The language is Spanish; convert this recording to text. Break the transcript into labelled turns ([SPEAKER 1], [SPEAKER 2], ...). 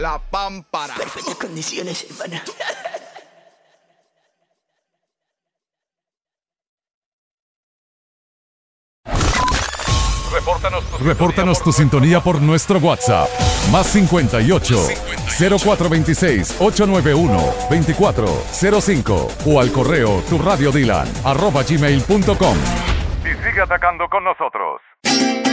[SPEAKER 1] La Pámpara.
[SPEAKER 2] Perfectas condiciones, hermana.
[SPEAKER 3] Repórtanos tu sintonía por nuestro WhatsApp. Más 58 0426 891 2405 o al correo turradiodilan@gmail.com.
[SPEAKER 4] Y sigue atacando con nosotros.